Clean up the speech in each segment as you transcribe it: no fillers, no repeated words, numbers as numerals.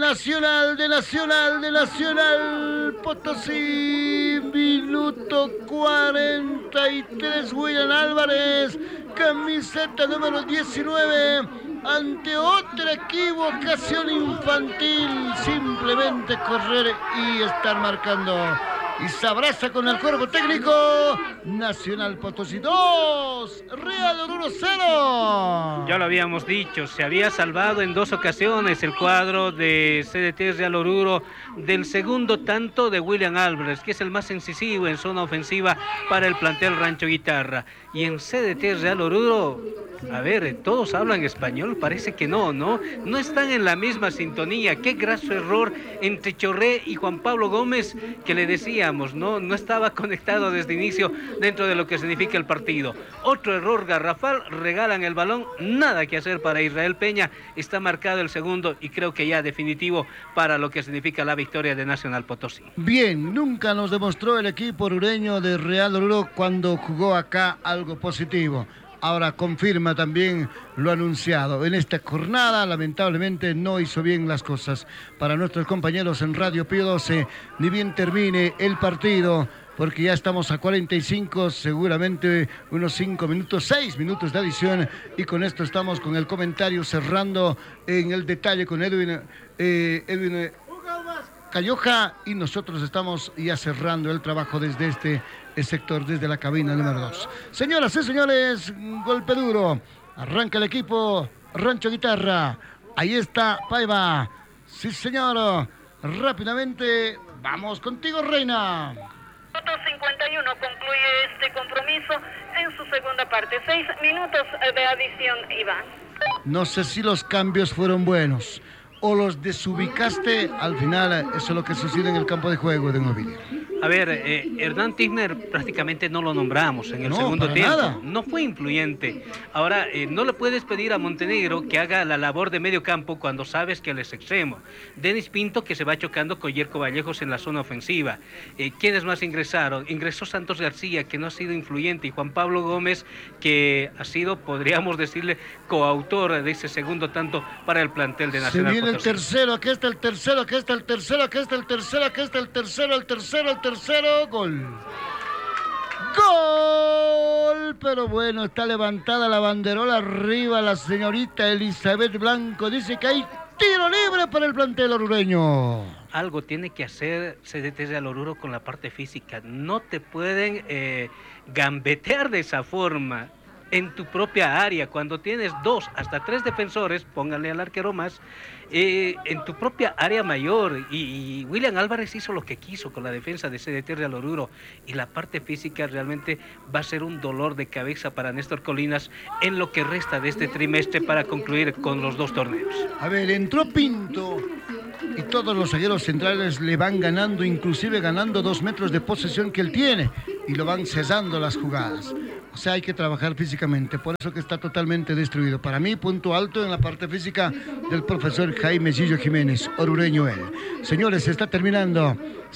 Nacional Potosí, minuto 43, William Álvarez, camiseta número 19, ante otra equivocación infantil, simplemente correr y estar marcando. Y se abraza con el cuerpo técnico. Nacional Potosí 2, Real Oruro 0. Ya lo habíamos dicho, se había salvado en 2 ocasiones el cuadro de CDT Real Oruro del segundo tanto de William Álvarez, que es el más incisivo en zona ofensiva para el plantel Rancho Guitarra. Y en CDT Real Oruro, a ver, todos hablan español, parece que no están en la misma sintonía. Qué graso error entre Chorré y Juan Pablo Gómez, que le decíamos, no estaba conectado desde inicio dentro de lo que significa el partido. Otro error garrafal, regalan el balón, nada que hacer para Israel Peña, está marcado el segundo y creo que ya definitivo para lo que significa la victoria de Nacional Potosí. Bien, nunca nos demostró el equipo orureño de Real Oruro cuando jugó acá algo positivo. Ahora confirma también lo anunciado. En esta jornada, lamentablemente, no hizo bien las cosas. Para nuestros compañeros en Radio Pío 12, ni bien termine el partido, porque ya estamos a 45, seguramente unos 5 minutos, 6 minutos de adición, y con esto estamos con el comentario cerrando en el detalle con Edwin Calloja, y nosotros estamos ya cerrando el trabajo desde este sector, desde la cabina número 2. Señoras y señores, golpe duro, arranca el equipo Rancho Guitarra, ahí está Paiva, sí señor, rápidamente, vamos contigo Reina. Minuto 51 concluye este compromiso en su segunda parte, 6 minutos de adición, Iván. No sé si los cambios fueron buenos o los desubicaste, al final eso es lo que sucede en el campo de juego de Novillo. A ver, Hernán Tigner prácticamente no lo nombramos en el segundo tiempo. Nada. No fue influyente. Ahora, no le puedes pedir a Montenegro que haga la labor de medio campo cuando sabes que él es extremo. Denis Pinto, que se va chocando con Yerko Vallejos en la zona ofensiva. ¿Quiénes más ingresaron? Ingresó Santos García, que no ha sido influyente, y Juan Pablo Gómez, que ha sido, podríamos decirle, coautor de ese segundo tanto para el plantel de Nacional Potosí. Se viene el tercero, aquí está el tercero, aquí está el tercero, aquí está el tercero, aquí está el tercero, el tercero, gol. ¡Gol! Pero bueno, está levantada la banderola arriba, la señorita Elizabeth Blanco dice que hay tiro libre para el plantel orureño. Algo tiene que hacer CDT Real Oruro con la parte física. No te pueden gambetear de esa forma en tu propia área. Cuando tienes 2 hasta 3 defensores, póngale al arquero más, en tu propia área mayor, y William Álvarez hizo lo que quiso con la defensa de CDT Real Oruro, y la parte física realmente va a ser un dolor de cabeza para Néstor Colinas en lo que resta de este trimestre para concluir con los 2 torneos. A ver, entró Pinto y todos los zagueros centrales le van ganando, inclusive ganando 2 metros de posesión que él tiene, y lo van cesando las jugadas. O sea, hay que trabajar físicamente, por eso que está totalmente destruido. Para mí, punto alto en la parte física del profesor Jaime Gillo Jiménez, orureño él. Señores, se está terminando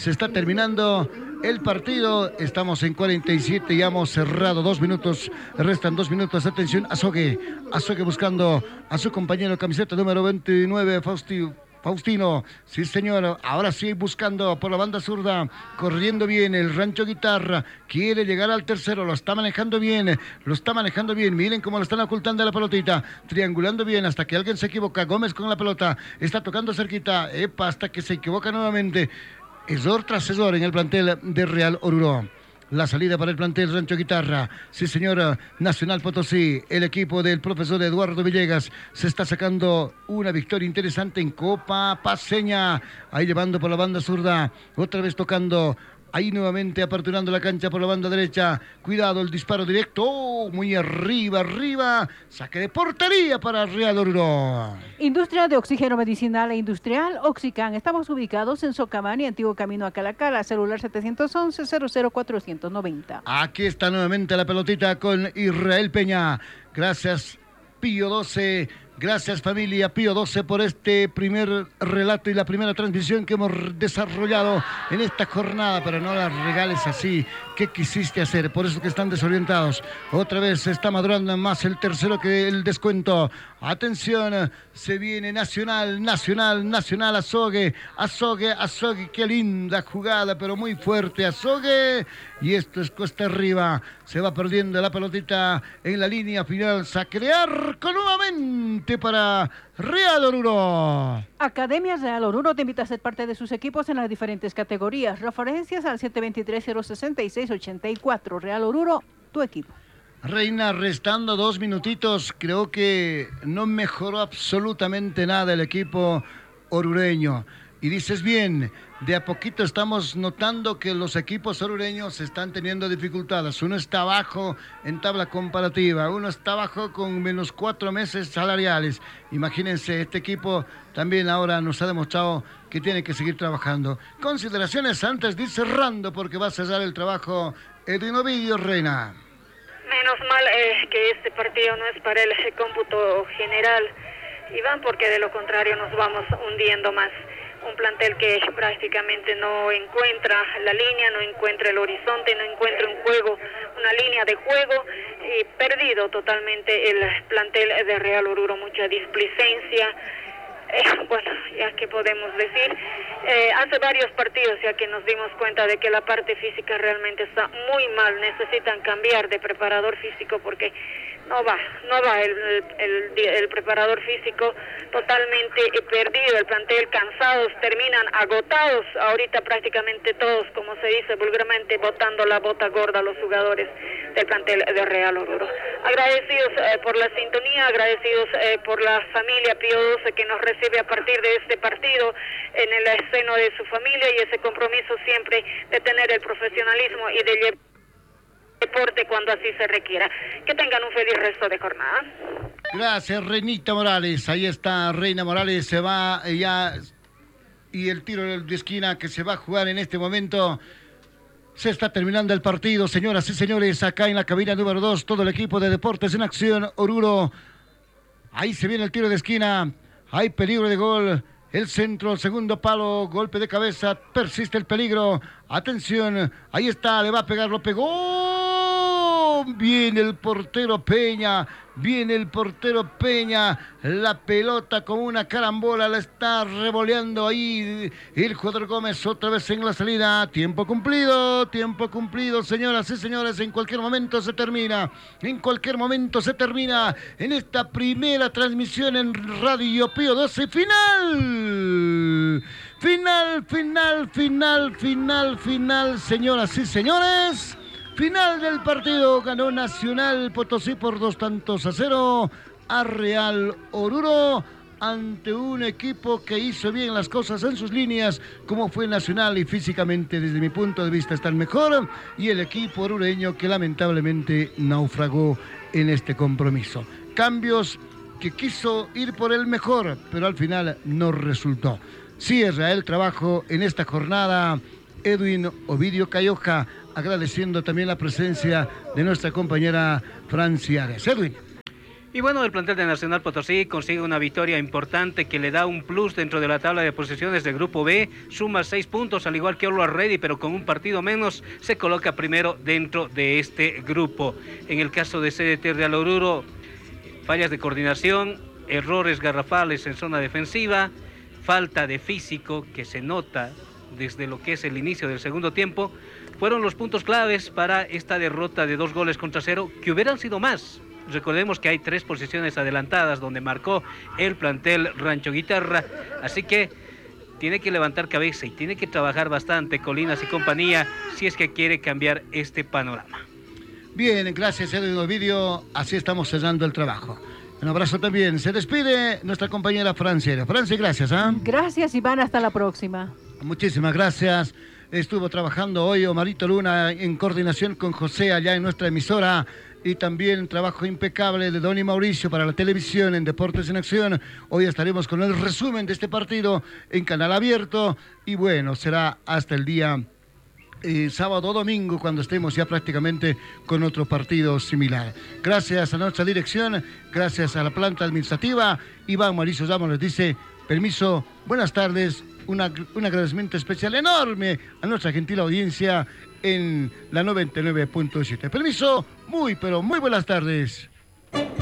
el partido, estamos en 47, ya hemos cerrado 2 minutos, restan 2 minutos, atención, Azogue buscando a su compañero, camiseta número 29, Faustino, sí señor, ahora sí buscando por la banda zurda, corriendo bien el Rancho Guitarra, quiere llegar al tercero, lo está manejando bien, miren cómo lo están ocultando la pelotita, triangulando bien hasta que alguien se equivoca, Gómez con la pelota, está tocando cerquita, hasta que se equivoca nuevamente, error tras error en el plantel de Real Oruro. La salida para el plantel Rancho Guitarra. Sí, señora, Nacional Potosí. El equipo del profesor Eduardo Villegas se está sacando una victoria interesante en Copa Paceña. Ahí llevando por la banda zurda. Otra vez tocando. Ahí nuevamente aperturando la cancha por la banda derecha. Cuidado, el disparo directo. Muy arriba. Saque de portería para Real Oruro. Industria de Oxígeno Medicinal e Industrial, Oxican. Estamos ubicados en Socavani, Antiguo Camino a Calacala. Celular 711-00490. Aquí está nuevamente la pelotita con Israel Peña. Gracias, Pío 12. Gracias familia Pío 12 por este primer relato y la primera transmisión que hemos desarrollado en esta jornada, pero no las regales así. ¿Qué quisiste hacer? Por eso que están desorientados. Otra vez se está madurando más el tercero que el descuento. Atención, se viene Nacional, Azogue, qué linda jugada, pero muy fuerte Azogue. Y esto es cuesta arriba, se va perdiendo la pelotita en la línea final, saque de arco nuevamente para Real Oruro. Academia Real Oruro te invita a ser parte de sus equipos en las diferentes categorías. Referencias al 723-066-84. Real Oruro, tu equipo. Reina, restando 2 minutitos, creo que no mejoró absolutamente nada el equipo orureño. Y dices bien, de a poquito estamos notando que los equipos orureños están teniendo dificultades. Uno está abajo en tabla comparativa, uno está abajo con menos 4 meses salariales. Imagínense, este equipo también ahora nos ha demostrado que tiene que seguir trabajando. Consideraciones antes de ir cerrando, porque va a cesar el trabajo Edwin Ovidio, Reina. Menos mal que este partido no es para el cómputo general, Iván, porque de lo contrario nos vamos hundiendo más. Un plantel que prácticamente no encuentra la línea, no encuentra el horizonte, no encuentra un juego, una línea de juego, y perdido totalmente el plantel de Real Oruro, mucha displicencia. Bueno, ya que podemos decir, hace varios partidos ya que nos dimos cuenta de que la parte física realmente está muy mal, necesitan cambiar de preparador físico porque no va el preparador físico, totalmente perdido, el plantel cansados, terminan agotados, ahorita prácticamente todos, como se dice vulgarmente, botando la bota gorda a los jugadores del plantel de Real Oruro. Agradecidos por la sintonía, agradecidos por la familia Pío 12 que nos recibe a partir de este partido en el seno de su familia, y ese compromiso siempre de tener el profesionalismo y de llevar deporte cuando así se requiera. Que tengan un feliz resto de jornada. Gracias, Reinita Morales. Ahí está Reina Morales, se va ya, y el tiro de esquina que se va a jugar en este momento. Se está terminando el partido, señoras y señores, acá en la cabina número 2, todo el equipo de Deportes en Acción Oruro. Ahí se viene el tiro de esquina, hay peligro de gol, el centro, el segundo palo, golpe de cabeza, persiste el peligro, atención, ahí está, le va a pegar, lo pegó, viene el portero Peña, la pelota con una carambola, la está revoleando ahí el jugador Gómez, otra vez en la salida, tiempo cumplido, señoras y señores, en cualquier momento se termina, en esta primera transmisión en Radio Pío 12, final, señoras y señores. Final del partido, ganó Nacional Potosí por 2-0 a Real Oruro, ante un equipo que hizo bien las cosas en sus líneas, como fue Nacional, y físicamente desde mi punto de vista están mejor, y el equipo orureño que lamentablemente naufragó en este compromiso. Cambios que quiso ir por el mejor, pero al final no resultó. Cierra el trabajo en esta jornada Edwin Ovidio Cayoja, agradeciendo también la presencia de nuestra compañera Francia Ares. Edwin. Y bueno, el plantel de Nacional Potosí consigue una victoria importante que le da un plus dentro de la tabla de posiciones del Grupo B, suma 6 puntos, al igual que Always Ready, pero con un partido menos se coloca primero dentro de este grupo. En el caso de CDT Real Oruro, fallas de coordinación, errores garrafales en zona defensiva, falta de físico que se nota desde lo que es el inicio del segundo tiempo, fueron los puntos claves para esta derrota de 2-0, que hubieran sido más. Recordemos que hay 3 posiciones adelantadas donde marcó el plantel Rancho Guitarra, así que tiene que levantar cabeza y tiene que trabajar bastante Colinas y compañía si es que quiere cambiar este panorama. Bien, gracias Edwin Ovidio, así estamos cerrando el trabajo. Un abrazo también, se despide nuestra compañera Francia. Francia, gracias. Gracias, Iván, hasta la próxima. Muchísimas gracias. Estuvo trabajando hoy Omarito Luna en coordinación con José allá en nuestra emisora, y también trabajo impecable de Don y Mauricio para la televisión en Deportes en Acción. Hoy estaremos con el resumen de este partido en canal abierto, y bueno, será hasta el día sábado o domingo, cuando estemos ya prácticamente con otro partido similar. Gracias a nuestra dirección, gracias a la planta administrativa. Iván Mauricio Ramos les dice, permiso, buenas tardes, un agradecimiento especial enorme a nuestra gentil audiencia en la 99.7. Permiso, muy pero muy buenas tardes.